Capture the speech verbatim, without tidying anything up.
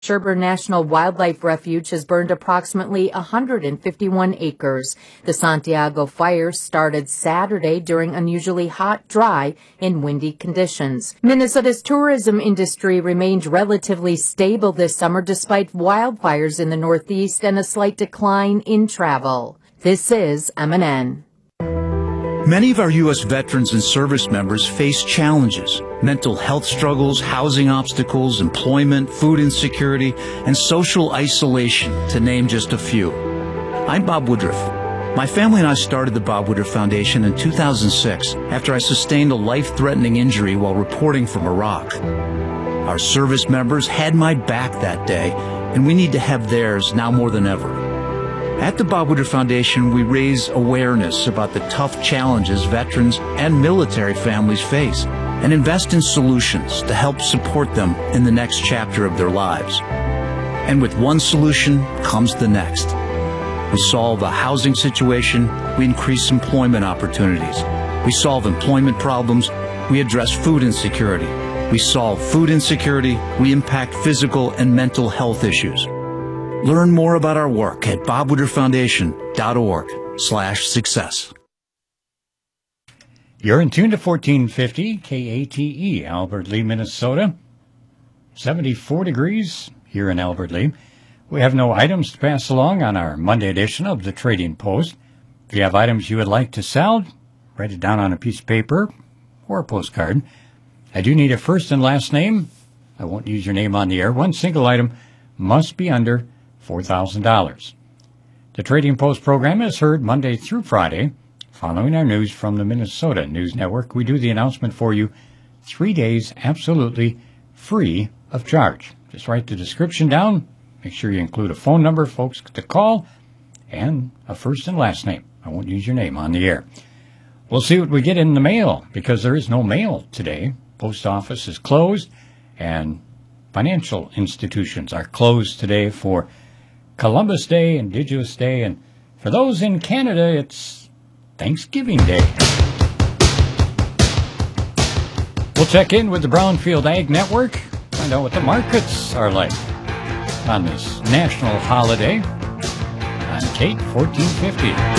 Sherburne National Wildlife Refuge has burned approximately one hundred fifty-one acres. The Santiago fire started Saturday during unusually hot, dry, and windy conditions. Minnesota's tourism industry remained relatively stable this summer despite wildfires in the Northeast and a slight decline in travel. This is M N N. Many of our U S veterans and service members face challenges: mental health struggles, housing obstacles, employment, food insecurity, and social isolation, to name just a few. I'm Bob Woodruff. My family and I started the Bob Woodruff Foundation in two thousand six after I sustained a life-threatening injury while reporting from Iraq. Our service members had my back that day, and we need to have theirs now more than ever. At the Bob Woodruff Foundation, we raise awareness about the tough challenges veterans and military families face and invest in solutions to help support them in the next chapter of their lives. And with one solution comes the next. We solve a housing situation, we increase employment opportunities. We solve employment problems, we address food insecurity. We solve food insecurity, we impact physical and mental health issues. Learn more about our work at bob woodruff foundation dot org slash success. You're in tune to fourteen fifty K A T E, Albert Lea, Minnesota. seventy-four degrees here in Albert Lea. We have no items to pass along on our Monday edition of the Trading Post. If you have items you would like to sell, write it down on a piece of paper or a postcard. I do need a first and last name. I won't use your name on the air. One single item must be under four thousand dollars. The Trading Post program is heard Monday through Friday. Following our news from the Minnesota News Network, we do the announcement for you three days absolutely free of charge. Just write the description down. Make sure you include a phone number, folks, to call, and a first and last name. I won't use your name on the air. We'll see what we get in the mail, because there is no mail today. Post office is closed, and financial institutions are closed today for Columbus Day, Indigenous Day, and for those in Canada, it's Thanksgiving Day. We'll check in with the Brownfield Ag Network, find out what the markets are like on this national holiday on Kate fourteen fifty.